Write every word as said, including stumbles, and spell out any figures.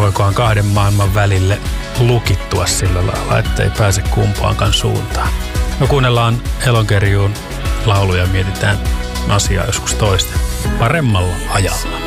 voikohan kahden maailman välille lukittua sillä lailla, ettei pääse kumpaankaan suuntaan. No kuunnellaan Elonkerjuun lauluja ja mietitään asiaa joskus toisten paremmalla ajalla.